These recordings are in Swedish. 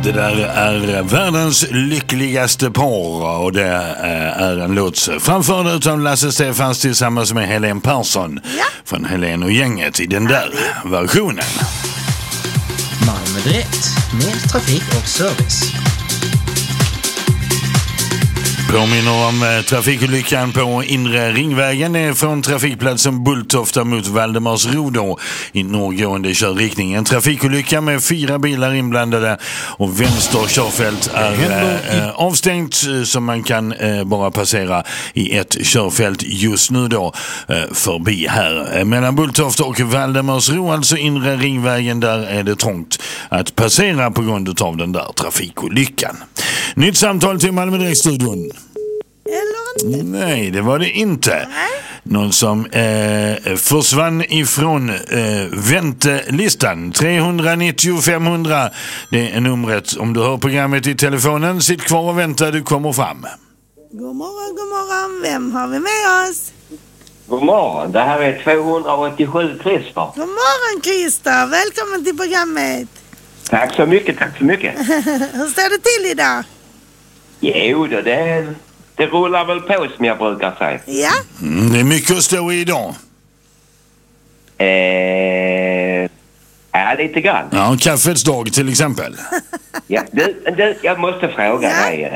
Det där är världens lyckligaste par och det är en låt framförd av Lasse Stefans tillsammans med Helene Persson från Helene och gänget i den där versionen. Malmö Direkt med trafik och service. Påminner om trafikolyckan på Inre Ringvägen från trafikplatsen Bulltofta mot Valdemarsro då i norrgående körriktning. En trafikolycka med 4 bilar inblandade och vänster körfält är avstängt så man kan bara passera i ett körfält just nu då förbi här. Mellan Bulltofta och Valdemarsro, alltså Inre Ringvägen, där är det trångt att passera på grund av den där trafikolyckan. Nytt samtal till Malmö Direkt-studion. Eller inte? Nej, det var det inte. Nej. Någon som försvann ifrån väntelistan. 390 500. Det är numret. Om du hör programmet i telefonen, sitt kvar och vänta, du kommer fram. God morgon, god morgon. Vem har vi med oss? God morgon, det här är 287 Christer. God morgon Christer, välkommen till programmet. Tack så mycket, tack så mycket. Hur står det till idag? Jo då, det rullar väl på som jag brukar säga. Ja. Det är mycket att stå i idag. Ja, lite grann. Ja, kaffets dag till exempel. Ja, du, jag måste fråga dig.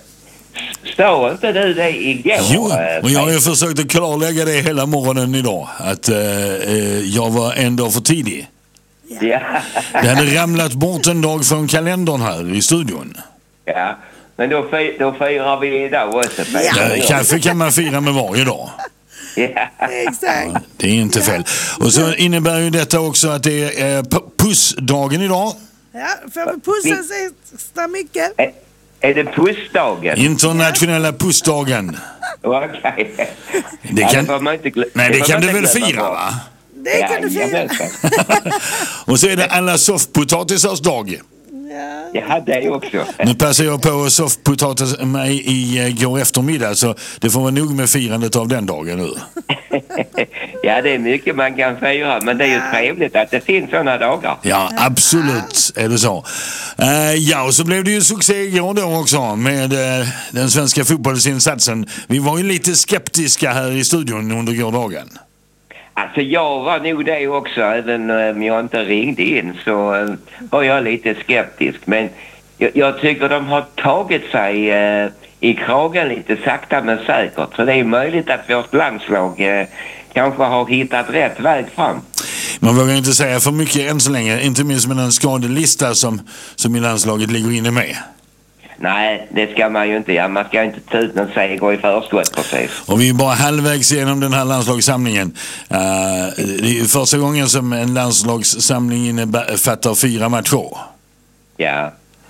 Står inte du det igår? Jo, och jag har ju försökt att klarlägga det hela morgonen idag. Att jag var en dag för tidig. Ja. Det hade ramlat bort en dag från kalendern här i studion. Ja, men då firar vi idag också. Kaffe kan man fira med varje dag. Ja. Exakt. Ja, det är inte fel. Och så innebär ju detta också att det är pussdagen idag. Ja, får vi pussa sig extra mycket? Är det pussdagen? Internationella pussdagen. Okej. Det kan, nej, det kan du väl fira, va? Det kan du fira. Och så är det alla soffpotatisars dag. Ja, det också. Nu passar jag på soffpotatis med igår eftermiddag, så det får vara nog med firandet av den dagen nu. Ja, det är mycket man kan fira, men det är ju trevligt att det finns sådana dagar. Ja, absolut är det så. Ja, och så blev det ju succé igår då också med den svenska fotbollsinsatsen. Vi var ju lite skeptiska här i studion under gårdagen. Alltså jag var nog det också, även om jag inte ringde in så var jag lite skeptisk. Men jag tycker de har tagit sig i kragen lite sakta men säkert. Så det är möjligt att vårt landslag kanske har hittat rätt väg fram. Man vågar inte säga för mycket än så länge, inte minst med den skadelista som i landslaget ligger inne med. Nej, det ska man ju inte göra. Man ska inte ta ut någon seger i förskott precis. Och vi är bara halvvägs igenom den här landslagssamlingen. Det är ju första gången som en landslagssamling innefattar 4 matcher. Ja.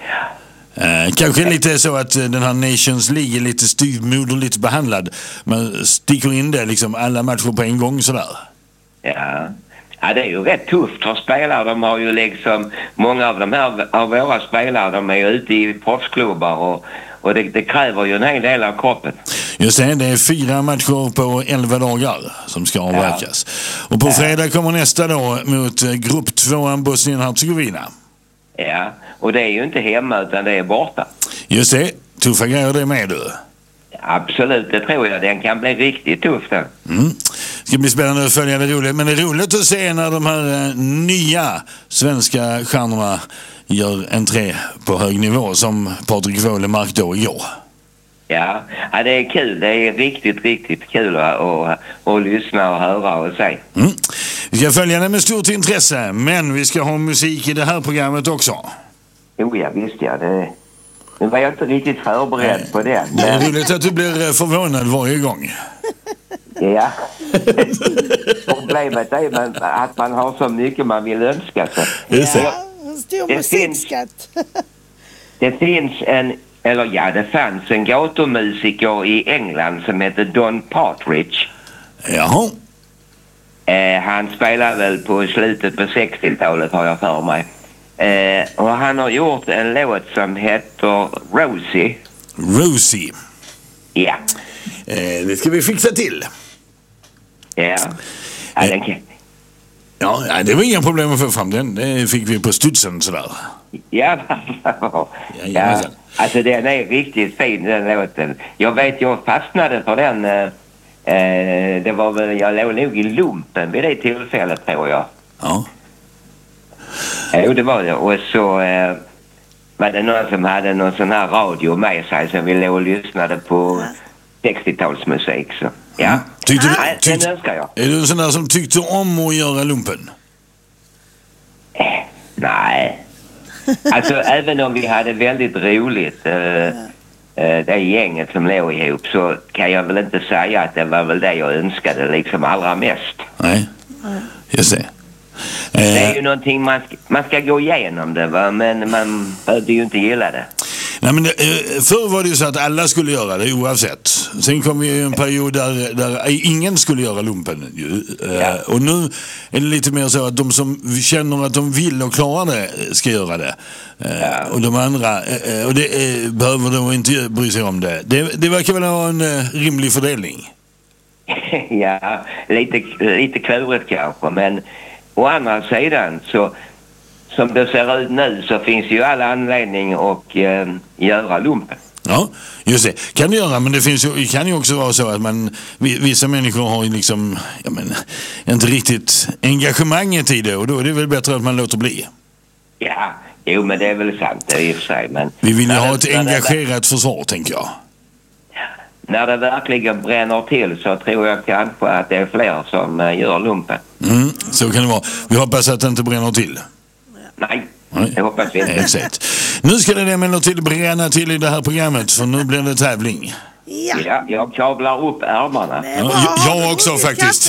Kanske lite så att den här Nations League är lite styvmoderligt behandlad. Man sticker in det liksom alla matcher på en gång sådär. Ja. Ja, det är ju rätt tufft för spelare. De har ju liksom, många av de här av våra spelare, de är ju ute i proffsklubbar och det kräver ju en hel del av kroppen. Just det är 4 matcher på 11 dagar som ska avverkas. Och på fredag kommer nästa då mot grupp 2 Bosnien-Herzegovina. Ja, och det är ju inte hemma utan det är borta. Just det, tuffa grejer det med du. Absolut, det tror jag. Den kan bli riktigt tuff då. Det ska bli spännande att följa det roligt. Men det är roligt att se när de här nya svenska stjärnorna gör entré på hög nivå som Patrik Wålemark då igår. Ja, det är kul. Det är riktigt kul att lyssna och höra och se. Vi ska följa det med stort intresse, men vi ska ha musik i det här programmet också. Jo, ja, visst ja. Nu var jag inte riktigt förberedd på det. Det är roligt att du blir förvånad varje gång. Ja. Problemet är att man har så mycket man vill önska sig. Det fanns en gatumusiker i England som hette Don Partridge. Jaha. Han spelade väl på slutet på 60-talet har jag för mig. Och han har gjort en låt som heter Rosie. Rosie. Ja. Det ska vi fixa till. Ja. Ja, det var inga problem att få fram den. Det fick vi på studsen sådär. Ja, Ja. alltså den är riktigt fin den låten. Jag vet, jag fastnade för den. Det var väl, jag låg nog i lumpen vid det tillfället, tror jag. Ja. Jo, det var det. Och så var det någon som hade någon sån här radio med sig som vi låg och lyssnade på 60-talsmusik. Så ja, den önskar jag. Är du en sån där som tyckte om att göra lumpen? Nej. Alltså även om vi hade väldigt roligt det gänget som låg ihop, så kan jag väl inte säga att det var väl det jag önskade liksom allra mest. Nej, just det. Det är ju någonting man ska gå igenom det, va? Men man behövde ju inte gilla det. Nej, men förr var det ju så att alla skulle göra det oavsett. Sen kom vi i en period där ingen skulle göra lumpen. Och nu är det lite mer så att de som känner att de vill och klarar det ska göra det. Och de andra, och det behöver de inte bry sig om det. Det verkar väl ha en rimlig fördelning. Ja, lite klurigt kanske, men å andra sidan så som det ser ut nu så finns ju alla anledning att göra lumpen. Ja, just det. Kan det göra, men det kan ju också vara så att vissa människor har ju liksom, inte riktigt engagemanget i det, och då är det väl bättre att man låter bli. Ja, jo, men det är väl sant det i och för sig, men vi vill ju ha ett engagerat försvar, tänker jag. När det verkligen bränner till så tror jag kanske att det är fler som gör lumpen. Så kan det vara. Vi hoppas att det inte bränner till. Nej, det hoppas vi inte. Exakt. Nu ska det emellertid bränna till i det här programmet, för nu blir det tävling. Ja, jag kablar upp ärmarna. Jag också faktiskt.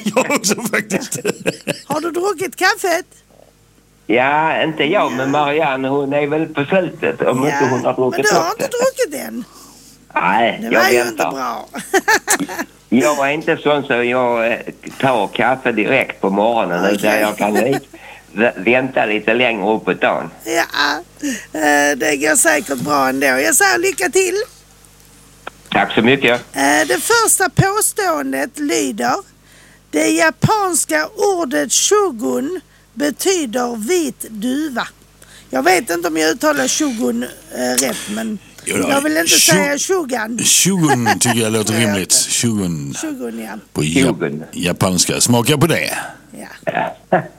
Har du druckit kaffet? Ja, inte jag, men Marianne, hon är väl på slutet. Om inte hon har druckit. Men du har inte druckit den? Nej, det var ju inte bra. Jag är inte sån så jag tar kaffe direkt på morgonen. Utan jag kan vänta lite längre upp på dagen. Ja, det går säkert bra ändå. Jag säger lycka till. Tack så mycket. Det första påståendet lyder: det japanska ordet shogun betyder vit duva. Jag vet inte om jag uttalar shogun rätt, men jag vill inte säga shogun. Shogun tycker jag låter rimligt. Shogun, ja. På japanska. Smaka på det. Ja.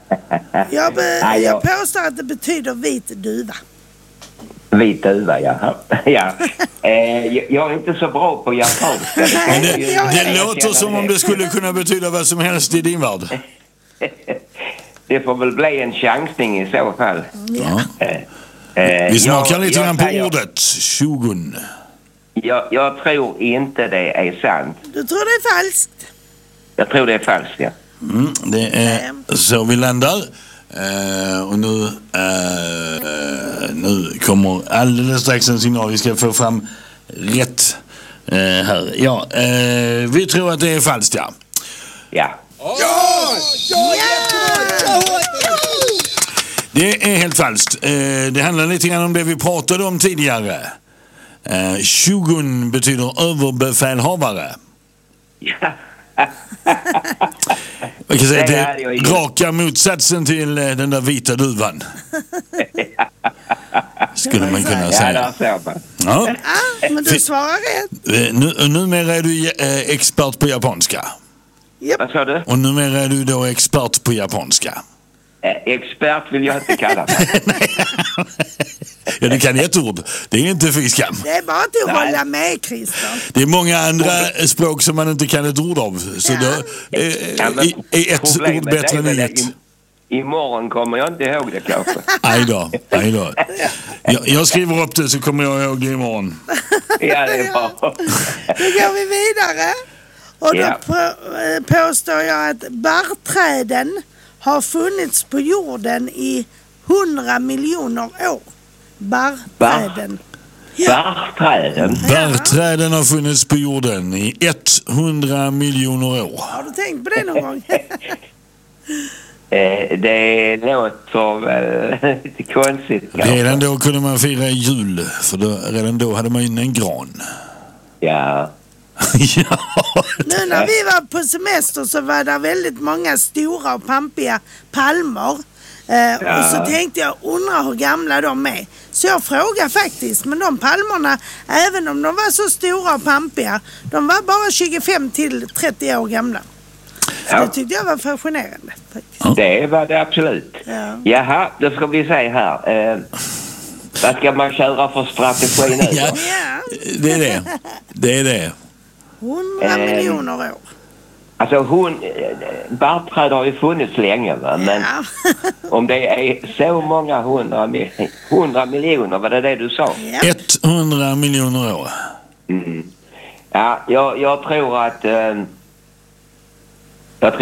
Jag påstår att det betyder vit duva. Vit duva, ja. Jag är inte så bra på japanska. Det låter som om det skulle kunna betyda vad som helst i din värld. Det får väl bli en chansning i så fall. Ja. Vi smakar lite grann på ordet shogun. Jag tror inte det är sant. Du tror det är falskt? Jag tror det är falskt, ja. Det är så vi landar. Och nu kommer alldeles strax en signal. Vi ska få fram rätt här. Ja, vi tror att det är falskt, ja. Ja. Det är helt falskt. Det handlar lite grann om det vi pratade om tidigare. Shogun betyder överbefälhavare. Ja. Man kan säga att det är raka motsatsen till den där vita duvan. Skulle man kunna säga. Ja, men du svarar rätt. Numera är du expert på japanska. Yep. Vad sa du? Och numera är du då expert på japanska. Expert vill jag inte kalla mig. Ja, du kan ett ord. Det är inte fiskam. Det är bara att hålla med, Christer. Det är många andra språk som man inte kan ett ord av. Så då är ett ord bättre än inget. Imorgon kommer jag inte ihåg det kanske. Aj då. Jag skriver upp det så kommer jag ihåg det imorgon. Ja, det är bra. Då går vi vidare. Och då påstår jag att barrträden har funnits på jorden i 100 miljoner år. Barrträden. Barrträden har funnits på jorden i 100 miljoner år. Har du tänkt på det någon gång? Det låter väl lite konstigt. Redan då kunde man fira jul, för redan då hade man en gran. Ja. Ja. Nu när vi var på semester så var det väldigt många stora och pampiga palmer. Och så tänkte jag, undrar hur gamla de är. Så jag frågade faktiskt, men de palmerna, även om de var så stora och pampiga, de var bara 25 till 30 år gamla. Så det tyckte jag var fascinerande faktiskt. Det var det absolut. Ja. Jaha, då ska vi se här. Vad ska man köra för strategi nu? Ja, det är det. Det är det. 100 miljoner år. Alltså barrträd har ju funnits länge, va? Men om det är så många 100 miljoner, var det du sa? Ja. 100 miljoner år. Ja, jag tror att det är jag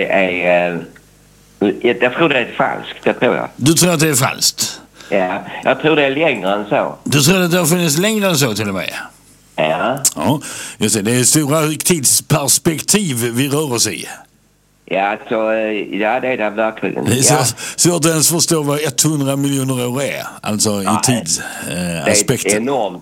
tror det är falskt, det tror jag. Du tror att det är falskt? Ja, jag tror det är längre än så. Du tror att det har funnits längre än så till och med? Ja. Ja, just det. Det är stora tidsperspektiv vi rör oss i. Ja, alltså, ja, det är det verkligen. Det är svårt att ens förstå vad 100 miljoner år är. Alltså i tidsaspekten. Det är enormt.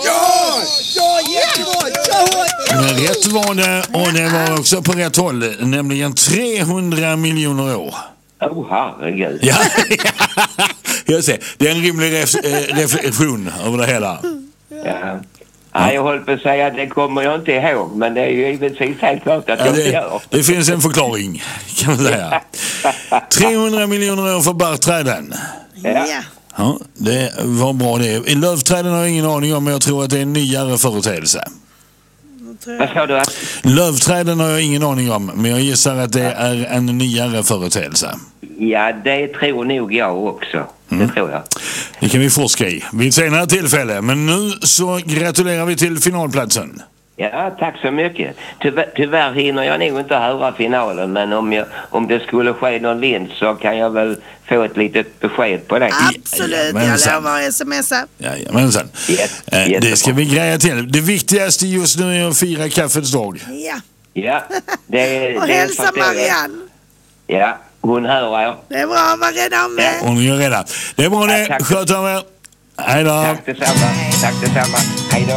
Men rätt var det, och det var också på rätt håll. Nämligen 300 miljoner år. Herregud. Ja, jag ser. Det är en rimlig reflektion över det hela. Ja. Ja, jag håller på att säga att det kommer jag inte ihåg, men det är ju givetvis helt klart att jag inte gör. Det finns en förklaring, kan man säga. 300 miljoner år för barrträden. Ja. Ja, det var bra det. Lövträden har jag ingen aning om, men jag tror att det är en nyare företeelse. Vad sa du? Lövträden har jag ingen aning om, men jag gissar att det är en nyare företeelse. Ja, det tror nog jag också. Det tror jag. Det kan vi forska i vid ett senare tillfälle. Men nu så gratulerar vi till finalplatsen. Ja, tack så mycket. Tyvärr hinner jag nog inte höra finalen, men om det skulle ske någon vinst så kan jag väl få ett litet besked på det. Absolut, jag lovar smsa. Jajamensan. Det ska vi greja till. Det viktigaste just nu är att fira kaffets dag. Ja. Ja. Och hälsa Marianne. Ja, hon hör er. Det är bra, var rädda om er. Hon är rädda. Det är bra det. Sköt om er. Hej då. Tack detsamma. Hej då.